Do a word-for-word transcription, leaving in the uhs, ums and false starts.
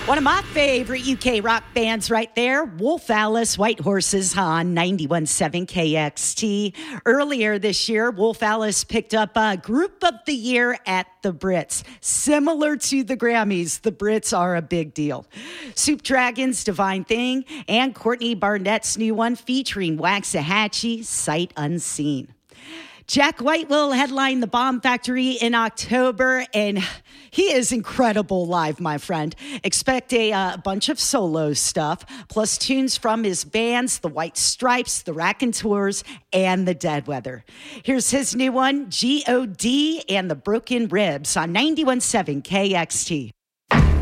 One of my favorite U K rock bands right there, Wolf Alice, White Horses on ninety-one point seven K X T. Earlier this year, Wolf Alice picked up a Group of the Year at the Brits. Similar to the Grammys, the Brits are a big deal. Soup Dragon's Divine Thing and Courtney Barnett's new one featuring Waxahachie, Sight Unseen. Jack White will headline the Bomb Factory in October, and he is incredible live, my friend. Expect a uh, bunch of solo stuff, plus tunes from his bands, the White Stripes, the Raconteurs, and the Dead Weather. Here's his new one, G O D and the Broken Ribs on ninety-one point seven K X T.